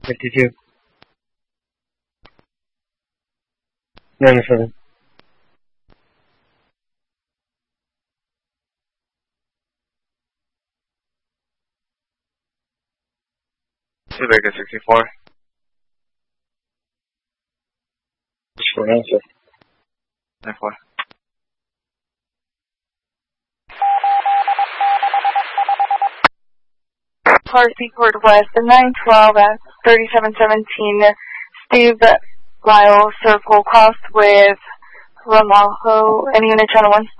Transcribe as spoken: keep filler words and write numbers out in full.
fifty-two. ninety-seven. Vega sixty-four. Just for an answer. ninety-four. Car Seaport West, nine twelve at thirty-seven seventeen, Steve Lyle Circle, crossed with Ramajo, any unit channel one.